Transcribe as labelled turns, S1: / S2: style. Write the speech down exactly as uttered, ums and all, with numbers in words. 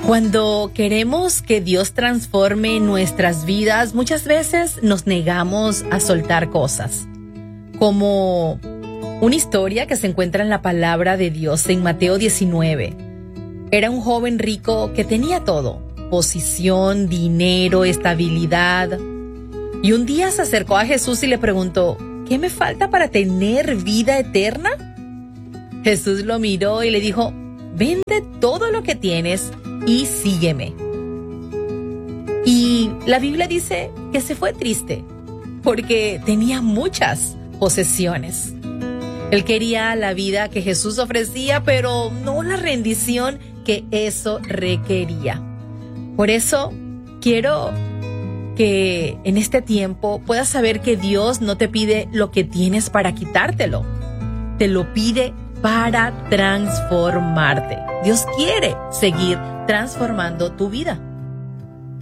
S1: Cuando queremos que Dios transforme nuestras vidas, muchas veces nos negamos a soltar cosas. Como una historia que se encuentra en la palabra de Dios en Mateo diecinueve. Era un joven rico que tenía todo: posición, dinero, estabilidad. Y un día se acercó a Jesús y le preguntó: ¿qué me falta para tener vida eterna? Jesús lo miró y le dijo: vende todo lo que tienes y sígueme. Y la Biblia dice que se fue triste porque tenía muchas posesiones. Él quería la vida que Jesús ofrecía, pero no la rendición que eso requería. Por eso quiero que en este tiempo puedas saber que Dios no te pide lo que tienes para quitártelo. Te lo pide para transformarte. Dios quiere seguir transformando tu vida.